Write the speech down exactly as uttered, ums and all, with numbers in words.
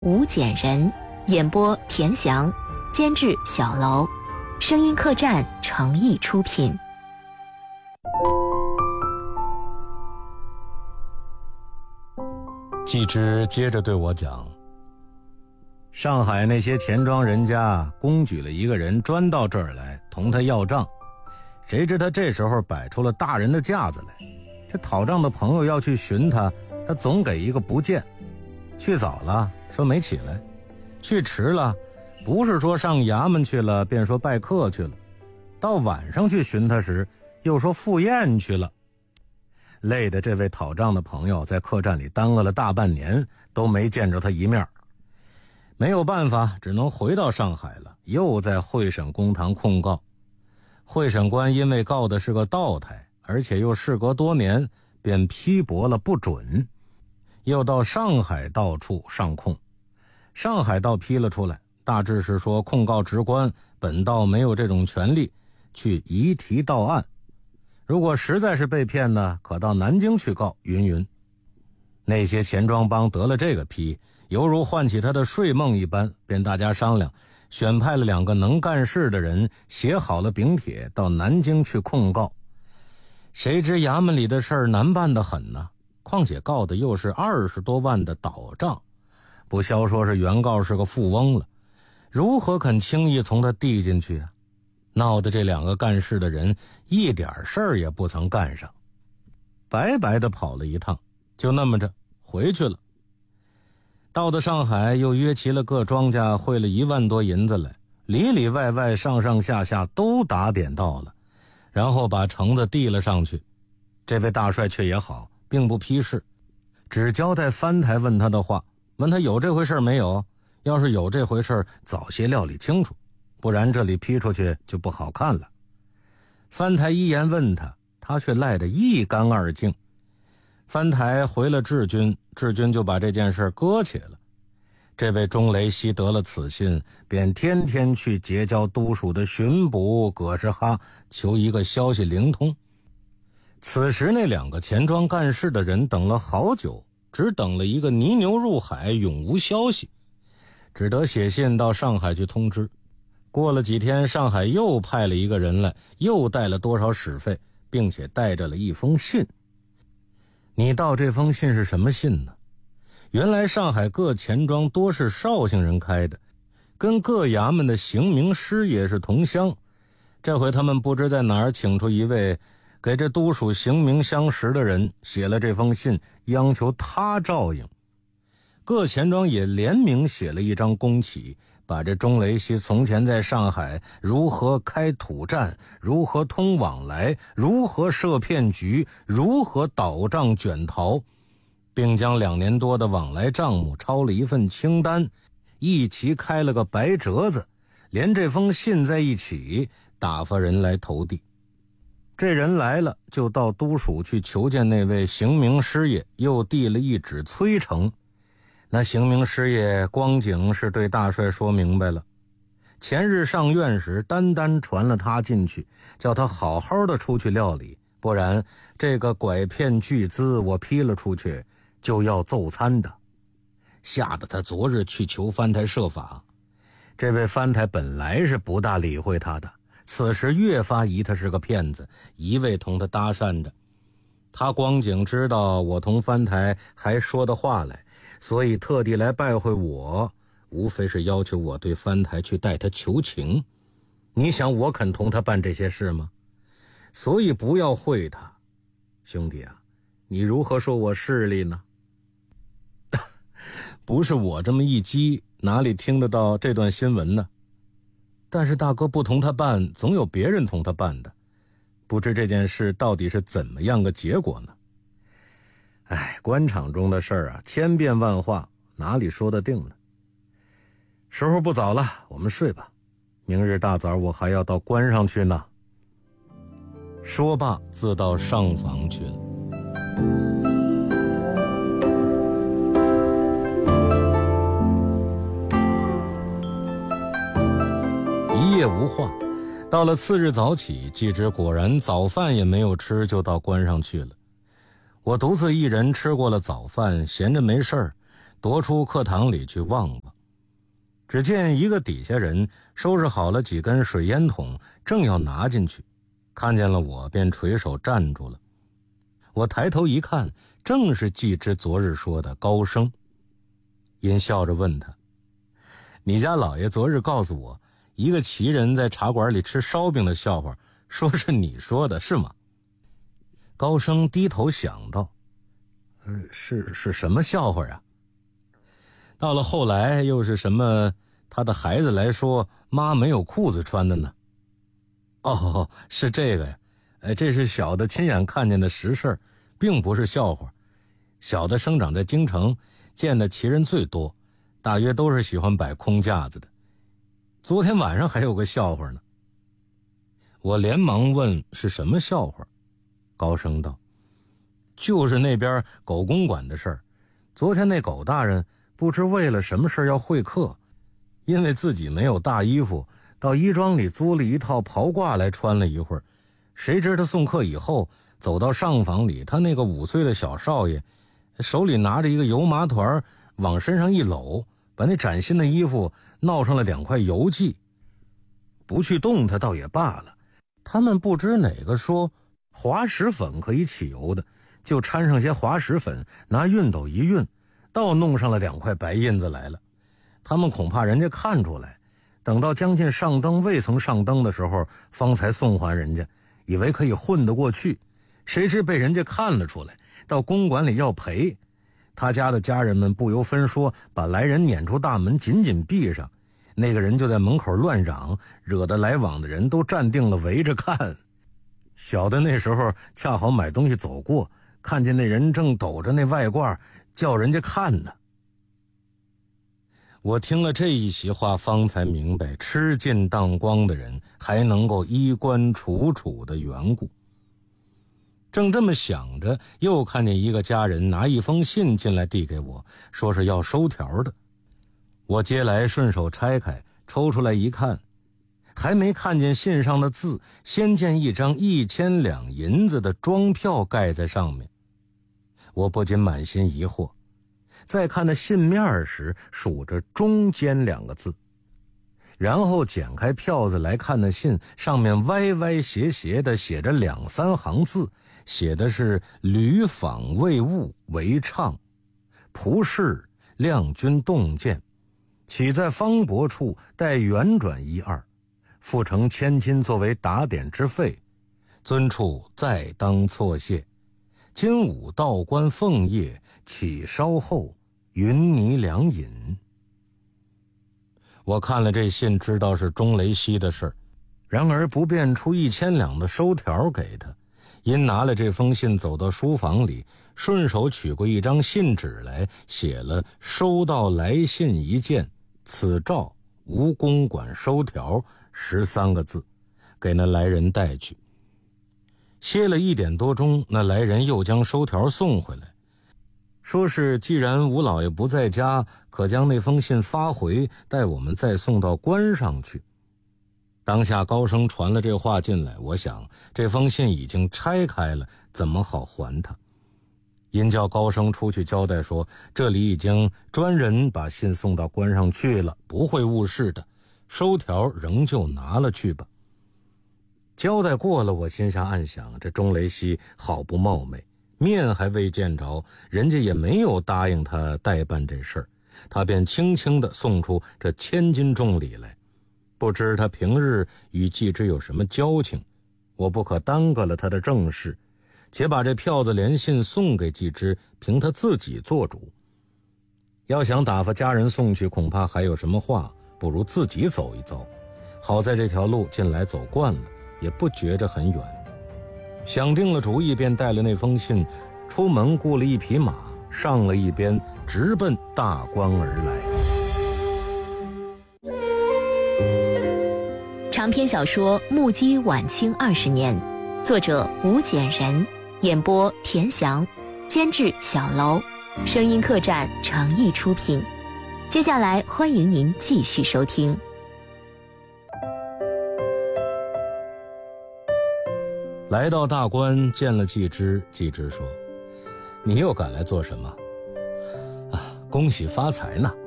吴简人，演播田翔，监制小楼，声音客栈诚意出品。 季之接着对我讲，上海那些钱庄人家公举了一个人专到这儿来同他要账，谁知他这时候摆出了大人的架子来，这讨账的朋友要去寻他，他总给一个不见，去早了说没起来，去迟了不是说上衙门去了，便说拜客去了，到晚上去寻他时又说赴宴去了，累得这位讨账的朋友在客栈里耽搁了大半年都没见着他一面，没有办法只能回到上海了，又在会审公堂控告。会审官因为告的是个盗台，而且又事隔多年，便批驳了不准，又到上海道处上控。上海道批了出来，大致是说控告职官本道没有这种权利去移提到案，如果实在是被骗呢，可到南京去告云云。那些钱庄帮得了这个批，犹如唤起他的睡梦一般，便大家商量，选派了两个能干事的人，写好了禀帖到南京去控告。谁知衙门里的事儿难办得很呢，况且告的又是二十多万的倒账，不消说是原告是个富翁了，如何肯轻易从他递进去啊？闹得这两个干事的人一点事儿也不曾干上，白白的跑了一趟，就那么着回去了。到了上海又约齐了各庄家，汇了一万多银子来，里里外外上上下下都打点到了，然后把橙子递了上去。这位大帅却也好，并不批示，只交代藩台问他的话，问他有这回事没有，要是有这回事早些料理清楚，不然这里批出去就不好看了。藩台一言问他，他却赖得一干二净。藩台回了治军，治军就把这件事搁起了。这位钟雷西得了此信，便天天去结交都署的巡捕葛什哈，求一个消息灵通。此时那两个钱庄干事的人等了好久，只等了一个泥牛入海，永无消息，只得写信到上海去通知。过了几天，上海又派了一个人来，又带了多少使费，并且带着了一封信。你道这封信是什么信呢？原来上海各钱庄多是绍兴人开的，跟各衙门的刑名师爷是同乡，这回他们不知在哪儿请出一位给这都署刑名相识的人，写了这封信，央求他照应。各钱庄也联名写了一张公启，把这钟雷西从前在上海如何开土站，如何通往来，如何设骗局，如何倒账卷逃，并将两年多的往来账目抄了一份清单，一齐开了个白折子，连这封信在一起打发人来投递。这人来了，就到都署去求见那位刑名师爷，又递了一纸催呈。那刑名师爷光景是对大帅说明白了，前日上院时单单传了他进去，叫他好好的出去料理，不然这个拐骗巨资我批了出去就要奏参的，吓得他昨日去求藩台设法。这位藩台本来是不大理会他的，此时越发疑他是个骗子，一味同他搭讪着。他光景知道我同藩台还说的话来，所以特地来拜会我，无非是要求我对藩台去代他求情。你想我肯同他办这些事吗？所以不要会他。兄弟啊，你如何说我势利呢？不是我这么一激，哪里听得到这段新闻呢？但是大哥不同他办，总有别人同他办的，不知这件事到底是怎么样个结果呢？哎，官场中的事儿啊，千变万化，哪里说得定呢？时候不早了，我们睡吧，明日大早我还要到关上去呢。说罢自到上房去了。一夜无话，到了次日早起，季之果然早饭也没有吃，就到关上去了。我独自一人吃过了早饭，闲着没事儿， 踱出课堂里去望望。只见一个底下人收拾好了几根水烟筒，正要拿进去，看见了我便垂手站住了。我抬头一看，正是季之昨日说的高升。因笑着问他：你家老爷昨日告诉我一个奇人在茶馆里吃烧饼的笑话，说是你说的，是吗？高升低头想到，呃，是是什么笑话啊？到了后来又是什么他的孩子来说妈没有裤子穿的呢？哦，是这个呀。哎，这是小的亲眼看见的实事，并不是笑话。小的生长在京城，见的奇人最多，大约都是喜欢摆空架子的。昨天晚上还有个笑话呢。我连忙问是什么笑话。高升道：就是那边狗公馆的事儿。昨天那狗大人不知为了什么事要会客，因为自己没有大衣服，到衣庄里租了一套袍褂来穿了一会儿。谁知他送客以后，走到上房里，他那个五岁的小少爷手里拿着一个油麻团，往身上一搂，把那崭新的衣服闹上了两块油迹。不去动它倒也罢了，他们不知哪个说滑石粉可以起油的，就掺上些滑石粉，拿熨斗一熨，倒弄上了两块白印子来了。他们恐怕人家看出来，等到将近上灯未曾上灯的时候，方才送还人家，以为可以混得过去，谁知被人家看了出来，到公馆里要赔。他家的家人们不由分说，把来人撵出大门，紧紧闭上。那个人就在门口乱嚷，惹得来往的人都站定了围着看。小的那时候恰好买东西走过，看见那人正抖着那外褂，叫人家看呢。我听了这一席话，方才明白吃尽当光的人还能够衣冠楚楚的缘故。正这么想着，又看见一个家人拿一封信进来递给我，说是要收条的。我接来顺手拆开，抽出来一看，还没看见信上的字，先见一张一千两银子的庄票盖在上面。我不禁满心疑惑，再看那信面时数着中间两个字，然后剪开票子来看那信，上面歪歪斜斜的写着两三行字，写的是旅访未务为畅，仆士亮军洞见，岂在方伯处待圆转一二，付成千金作为打点之费，尊处再当错谢，今午道观奉业，起稍后云泥两饮。我看了这信，知道是钟雷西的事，然而不便出一千两的收条给他，因拿了这封信走到书房里，顺手取过一张信纸来，写了收到来信一件，此诏吴公馆收条十三个字，给那来人带去。歇了一点多钟，那来人又将收条送回来，说是既然吴老爷不在家，可将那封信发回，待我们再送到关上去。当下高升传了这话进来，我想这封信已经拆开了，怎么好还他？因叫高升出去交代说，这里已经专人把信送到关上去了，不会误事的，收条仍旧拿了去吧。交代过了，我心下暗想，这钟雷西好不冒昧，面还未见着，人家也没有答应他代办这事儿，他便轻轻地送出这千金重礼来。不知他平日与季之有什么交情，我不可耽搁了他的正事，且把这票子连信送给季之，凭他自己做主。要想打发家人送去，恐怕还有什么话，不如自己走一遭。好在这条路近来走惯了，也不觉着很远。想定了主意，便带了那封信，出门雇了一匹马，上了一边，直奔大关而来。 长篇小说《目击晚清二十年》，作者吴简人，演播田翔，监制小楼，声音客栈诚意出品。接下来欢迎您继续收听。 来到大关，见了季之，季之说：“你又赶来做什么？”啊， 恭喜发财呢。